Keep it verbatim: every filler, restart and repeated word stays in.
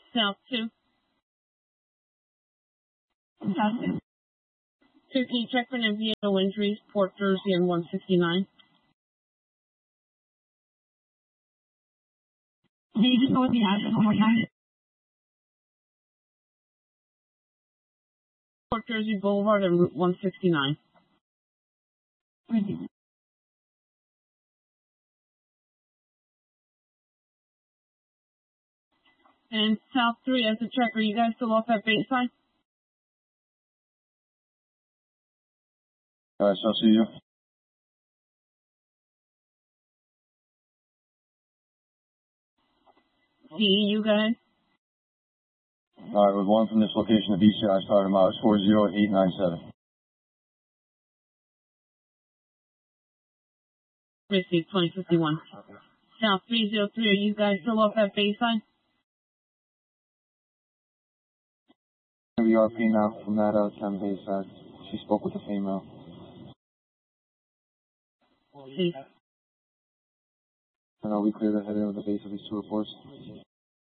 South two. South two. Sir, can you check for an M V A, no injuries, Port Jersey and one sixty-nine? Can you just go with the address one more time? Port Jersey Boulevard and Route one sixty-nine. Receive. And South three, as a check, are you guys still off at Bayside? Alright, so I'll see you. D, you guys? Alright, with one from this location of B C I starting about four zero eight nine seven. Received twenty fifty-one. South three zero three, are you guys still off at Bayside? We are female from that uh, ten Bayside. She spoke with the female. See. And are we clear to head in with the base of these two reports?